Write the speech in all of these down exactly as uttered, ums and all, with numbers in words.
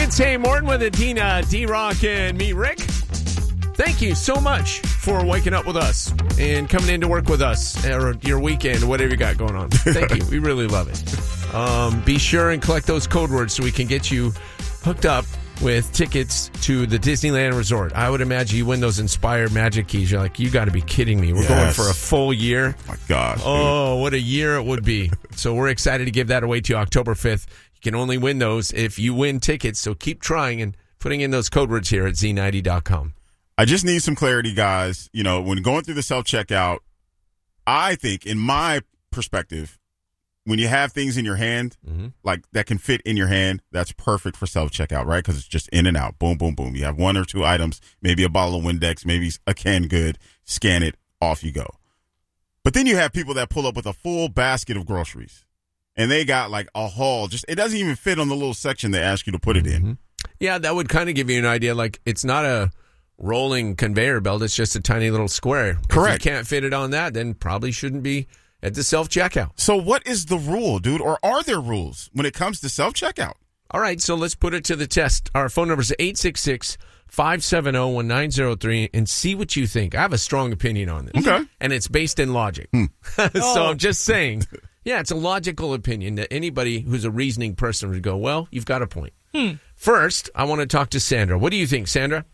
It's Hey Morton with Adina, D-Rock, and me, Rick. Thank you so much for waking up with us and coming in to work with us, or your weekend, whatever you got going on. Thank you. We really love it. Um, be sure and collect those code words so we can get you hooked up with tickets to the Disneyland Resort. I would imagine you win those Inspire Magic Keys. You're like, you got to be kidding me. We're yes. going for a full year. Oh, my gosh. Oh, dude. What a year it would be. So we're excited to give that away to you October fifth. You can only win those if you win tickets, so keep trying and putting in those code words here at Z ninety dot com. I just need some clarity, guys. You know, when going through the self-checkout, I think, in my perspective, when you have things in your hand, mm-hmm. like that can fit in your hand, that's perfect for self-checkout, right? Because it's just in and out. Boom, boom, boom. You have one or two items, maybe a bottle of Windex, maybe a canned good, scan it, off you go. But then you have people that pull up with a full basket of groceries, and they got like a haul. Just it doesn't even fit on the little section they ask you to put it in. Mm-hmm. Yeah, that would kind of give you an idea. Like, it's not a rolling conveyor belt. It's just a tiny little square. Correct. If you can't fit it on that, then probably shouldn't be at the self-checkout. So what is the rule, dude? Or are there rules when it comes to self-checkout? All right, so let's put it to the test. Our phone number is eight six six, five seven zero, one nine zero three, and see what you think. I have a strong opinion on this. Okay. And it's based in logic. Hmm. so oh. I'm just saying, yeah, it's a logical opinion that anybody who's a reasoning person would go, well, you've got a point. Hmm. First, I want to talk to Sandra. What do you think, Sandra?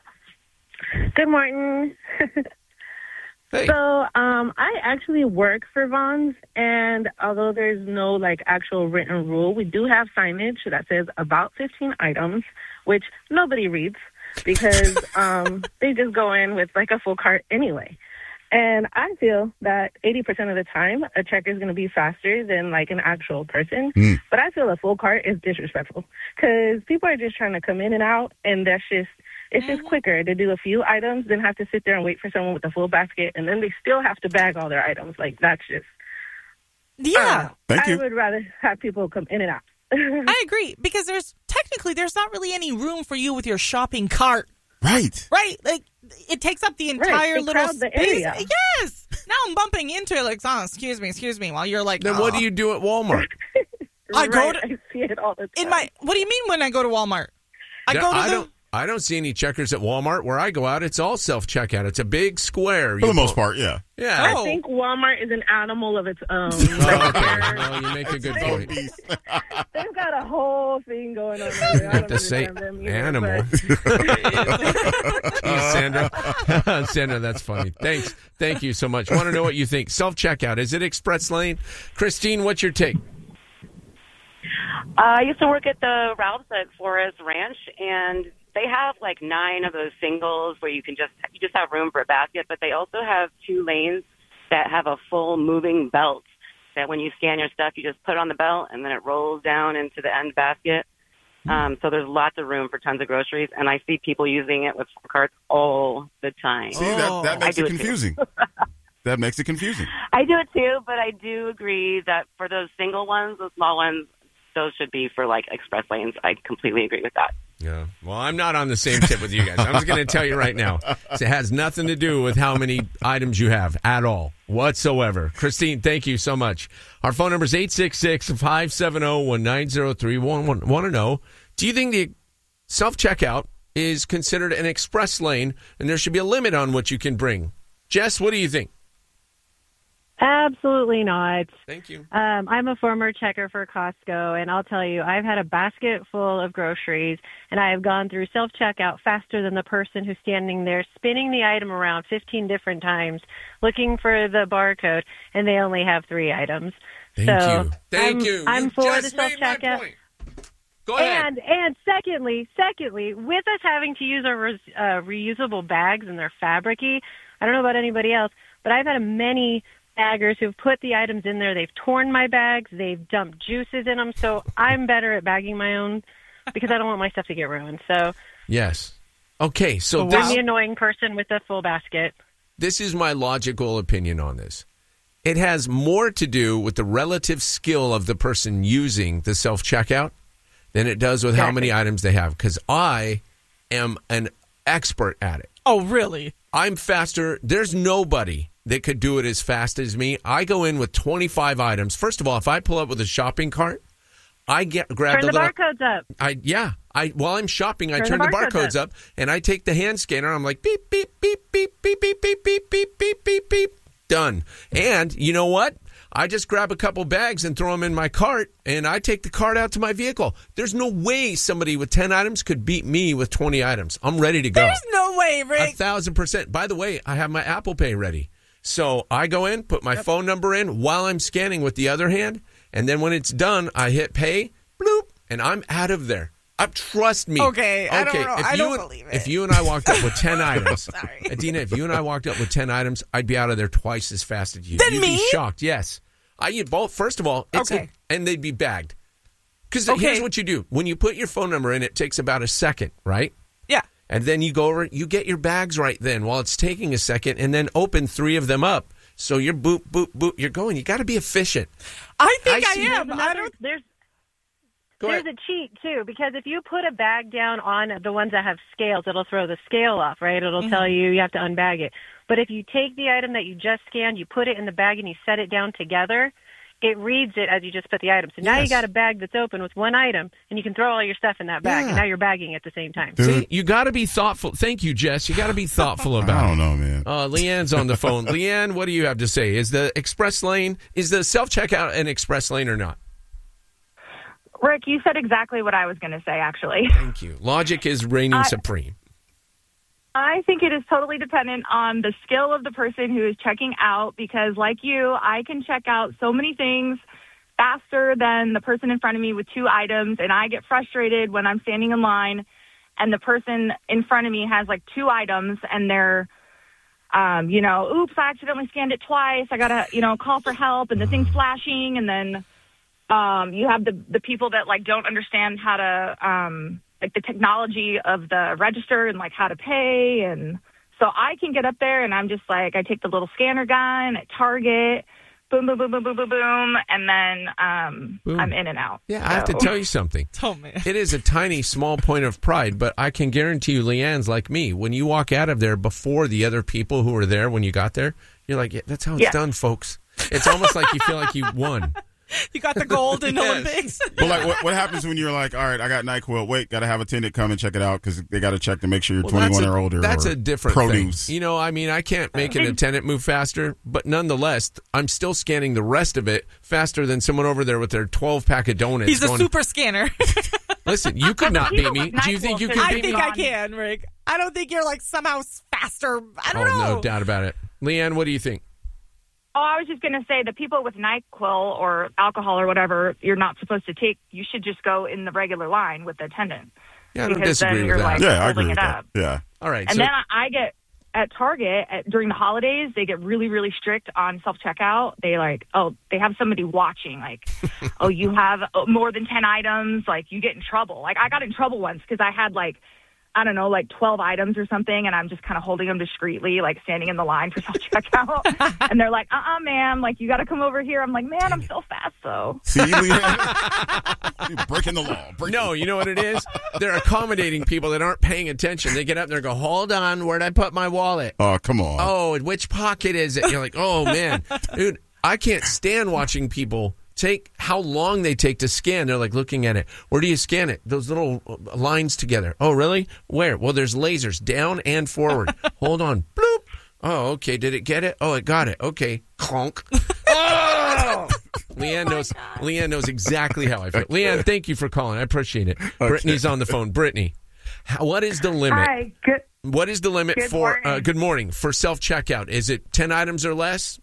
Good morning. Hey. So um, I actually work for Vons, and although there's no like actual written rule, we do have signage that says about fifteen items, which nobody reads because um, they just go in with like a full cart anyway. And I feel that eighty percent of the time, a checker is going to be faster than like an actual person. Mm. But I feel a full cart is disrespectful because people are just trying to come in and out, and that's just It's just quicker to do a few items than have to sit there and wait for someone with a full basket, and then they still have to bag all their items. Like, that's just... Yeah. Uh, Thank I you. would rather have people come in and out. I agree, because there's technically there's not really any room for you with your shopping cart. Right. Right? Like, it takes up the entire Right, they little crowd the space. area. Yes. Now I'm bumping into it like, oh, excuse me, excuse me, while you're like, Then oh. what do you do at Walmart? I go Right, to- I see it all the time. In my, what do you mean when I go to Walmart? I Yeah, go to I the... don't. I don't see any checkers at Walmart. Where I go out, it's all self-checkout. It's a big square. For You the most pull- part, yeah. Yeah. Oh. I think Walmart is an animal of its own. Oh, okay. No, you make a good point. They've got a whole thing going on there. I Like don't to say understand them either, animal. but- Jeez, Sandra. Sandra, that's funny. Thanks. Thank you so much. Want to know what you think. Self-checkout. Is it express lane? Christine, what's your take? Uh, I used to work at the Ralph's at Forest Ranch, and they have like nine of those singles where you can just you just have room for a basket, but they also have two lanes that have a full moving belt that when you scan your stuff, you just put it on the belt and then it rolls down into the end basket. Um, so there's lots of room for tons of groceries, and I see people using it with carts all the time. See, that, that makes I it do it confusing. That makes it confusing. I do it too, but I do agree that for those single ones, those small ones, those should be for like express lanes. I completely agree with that. Yeah. Well, I'm not on the same tip with you guys. I'm just going to tell you right now. It has nothing to do with how many items you have at all, whatsoever. Christine, thank you so much. Our phone number is eight six six, five seven zero, one nine zero three. Want, want, want to know, do you think the self-checkout is considered an express lane and there should be a limit on what you can bring? Jess, what do you think? Absolutely not. Thank you. Um, I'm a former checker for Costco, and I'll tell you, I've had a basket full of groceries, and I have gone through self-checkout faster than the person who's standing there spinning the item around fifteen different times, looking for the barcode, and they only have three items. Thank so you. Thank I'm, you. I'm you for just the made my self-checkout. point. Go ahead. And and secondly, secondly, with us having to use our res, uh, reusable bags and they're fabricy, I don't know about anybody else, but I've had many baggers who've put the items in there. They've torn my bags. They've dumped juices in them. So I'm better at bagging my own because I don't want my stuff to get ruined. So Yes. Okay, so I'm this, the annoying person with the full basket. this is my logical opinion on this. It has more to do with the relative skill of the person using the self-checkout than it does with how many items they have, because I am an expert at it. Oh, really? I'm faster. There's nobody that could do it as fast as me. I go in with twenty-five items. First of all, if I pull up with a shopping cart, I get grab Turn the the little, barcodes up. I yeah, I while I'm shopping, I Turn turn the the barcodes barcodes up, and I take the hand scanner. I'm like, beep, beep, beep, beep, beep, beep, beep, beep, beep, beep, beep, beep. Done. And you know what? I just grab a couple bags and throw them in my cart, and I take the cart out to my vehicle. There's no way somebody with ten items could beat me with twenty items. I'm ready to go. There's no way, A Rick. thousand percent. By the way, I have my Apple Pay ready. So I go in, put my phone number in while I'm scanning with the other hand, and then when it's done, I hit pay, bloop, and I'm out of there. Uh, trust me. Okay, I don't know. If I you don't and, believe it. If you and I walked up with ten items, Sorry. Adina, if you and I walked up with ten items, I'd be out of there twice as fast as you. Than You'd me? be shocked. Yes. I you both. First of all, it's Okay. a, and they'd be bagged. Because Okay. here's what you do: when you put your phone number in, it takes about a second, right? Yeah. And then you go over, you get your bags right then while it's taking a second, and then open three of them up. So you're boop, boop, boop. You're going. You got to be efficient. I think I I, see- am. There's I another- don't. there's Go There's ahead. a cheat, too, because if you put a bag down on the ones that have scales, it'll throw the scale off, right? It'll Mm-hmm. tell you you have to unbag it. But if you take the item that you just scanned, you put it in the bag, and you set it down together, it reads it as you just put the item. So now Yes. you got a bag that's open with one item, and you can throw all your stuff in that bag, Yeah. and now you're bagging at the same time. Dude, See, you got to be thoughtful. Thank you, Jess. You got to be thoughtful about I it. don't know, man. Uh, Leanne's on the phone. Leanne, what do you have to say? Is the express lane, is the self-checkout an express lane or not? Rick, you said exactly what I was going to say, actually. Thank you. Logic is reigning I- supreme. I think it is totally dependent on the skill of the person who is checking out because, like you, I can check out so many things faster than the person in front of me with two items, and I get frustrated when I'm standing in line and the person in front of me has like two items and they're, um, you know, oops, I accidentally scanned it twice. I got to, you know, call for help, and the thing's flashing, and then um, you have the, the people that, like, don't understand how to um, – like the technology of the register and like how to pay. And so I can get up there and I'm just like, I take the little scanner gun at Target, boom, boom, boom, boom, boom, boom, boom. And then um, Boom. I'm in and out. Yeah, I have to So- tell you something. Oh, man. It is a tiny, small point of pride, but I can guarantee you, Leanne's like me. When you walk out of there before the other people who were there when you got there, you're like, yeah, that's how it's Yeah. done, folks. It's almost like you feel like you won. You got the gold in Yes. Olympics. But like, what, what happens when you're like, all right, I got NyQuil. Wait, got to have a attendant come and check it out because they got to check to make sure you're Well, that's twenty-one a- or older. That's or a different produce. thing. You know, I mean, I can't make an attendant move faster, but nonetheless, I'm still scanning the rest of it faster than someone over there with their twelve pack of donuts. He's a going, super scanner. Listen, you could not beat Even me. with Do you think you NyQuil, could I beat think me? I can, Rick. I don't think you're like somehow faster. I Oh, don't know. no doubt about it. Leanne, what do you think? Oh, I was just going to say the people with NyQuil or alcohol or whatever you're not supposed to take, you should just go in the regular line with the attendant. Yeah, I don't Because then disagree you're with that. like- Yeah, I holding agree with it that. up. Yeah. All right. And so, then I get at Target at, during the holidays, they get really, really strict on self checkout. They like, oh, they have somebody watching. Like, oh, you have uh, more than ten items. Like, you get in trouble. Like, I got in trouble once because I had like, I don't know, like twelve items or something, and I'm just kind of holding them discreetly, like standing in the line for self checkout. And they're like, uh-uh, ma'am, like you got to come over here. I'm like, man, I'm so fast though. See, Leanne? You're breaking the law. Breaking no, you know what it is? They're accommodating people that aren't paying attention. They get up there and go, hold on, where'd I put my wallet? Oh, come on. Oh, in which pocket is it? You're like, oh, man. Dude, I can't stand watching people take how long they take to scan. They're like looking at it. Where do you scan it? Those little lines together. Oh, really? Where? Well, there's lasers down and forward. Hold on. Bloop. Oh, okay. Did it get it? Oh, it got it. Okay. Clonk. Oh! Leanne knows. Leanne knows exactly how I feel. Leanne, thank you for calling. I appreciate it. Brittany's on the phone. Brittany, how, what is the limit? Hi, good. What is the limit Good for? Uh, morning. good morning for self checkout. Is it ten items or less?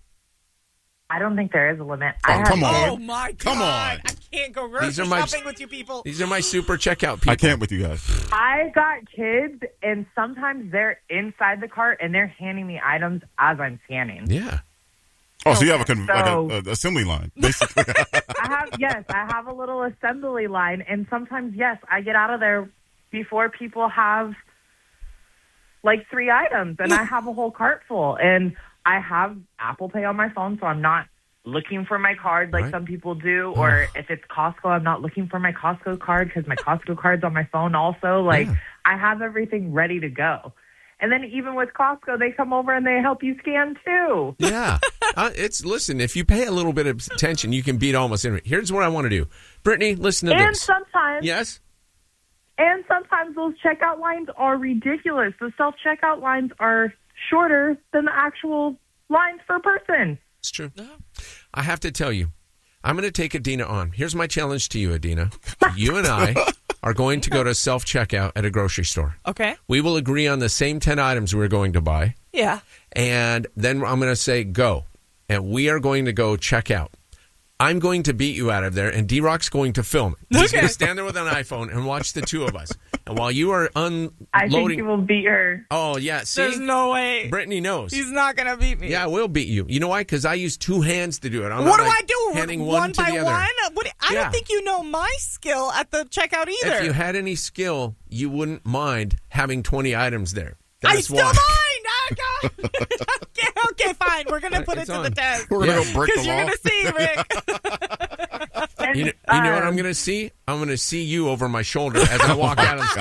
I don't think there is a limit. Oh, I have come on. Oh, kids. my God. Come on. I can't go grocery These are my- shopping with you people. These are my super checkout people. I can't with you guys. I got kids, and sometimes they're inside the cart and they're handing me items as I'm scanning. Yeah. Oh, so you have a con- So- like a, a assembly line, basically. I have yes, I have a little assembly line, and sometimes yes, I get out of there before people have like three items, and I have a whole cart full, and I have Apple Pay on my phone, so I'm not looking for my card like Right. some people do, or if it's Costco, I'm not looking for my Costco card because my Costco card's on my phone also. Like, Yeah. I have everything ready to go. And then even with Costco, they come over and they help you scan too. Yeah. uh, it's listen. If you pay a little bit of attention, you can beat almost anything. Here's what I want to do, Brittany. Listen to And this. sometimes, Yes. And sometimes those checkout lines are ridiculous. The self-checkout lines are shorter than the actual lines per person. It's true. I have to tell you, I'm going to take Adina on. Here's my challenge to you, Adina. You and I are going to go to self-checkout at a grocery store. Okay. We will agree on the same ten items we're going to buy. Yeah. And then I'm going to say go. And we are going to go check out. I'm going to beat you out of there, and D-Rock's going to film it. He's Okay. going to stand there with an iPhone and watch the two of us. And while you are unloading... I think you will beat her. Oh, yeah. See? There's no way. Brittany knows. He's not going to beat me. Yeah, I will beat you. You know why? Because I use two hands to do it. I'm What not, do like, I do? Handing one, one, to by the other. one? What, I Yeah. don't think you know my skill at the checkout either. If you had any skill, you wouldn't mind having twenty items there. I That's still why. mind. Oh, God. okay, okay, fine. We're going to put It's it to on. the test. We're going to Yeah. go break Because the you're law. going to see, Rick. You know, you know what I'm going to see? I'm going to see you over my shoulder as I walk out of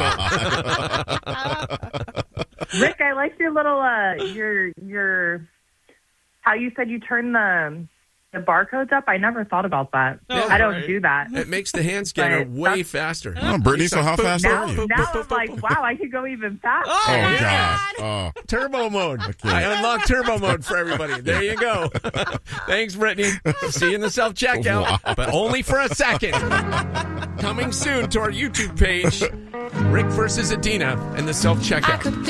the store. Rick, I like your little, uh, your, your, how you said you turn the, the barcodes up. I never thought about that. Oh, I don't right. do that. It makes the hand scanner But way that's- faster. Oh, Brittany, so how fast Now, are you? now I'm like, wow, I could go even faster. Oh, Oh, my God. God. Oh. Turbo mode. Okay. I unlocked turbo mode for everybody. There you go. Thanks, Brittany. See you in the self-checkout, Wow. but only for a second. Coming soon to our YouTube page, Rick versus Adina and the self-checkout.